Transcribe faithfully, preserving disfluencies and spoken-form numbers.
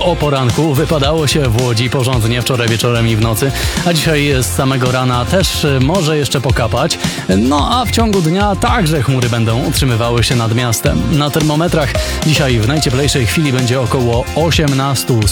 o poranku. Wypadało się w Łodzi porządnie wczoraj wieczorem i w nocy, a dzisiaj z samego rana też może jeszcze pokapać. No a w ciągu dnia także chmury będą utrzymywały się nad miastem. Na termometrach dzisiaj w najcieplejszej chwili będzie około osiemnaście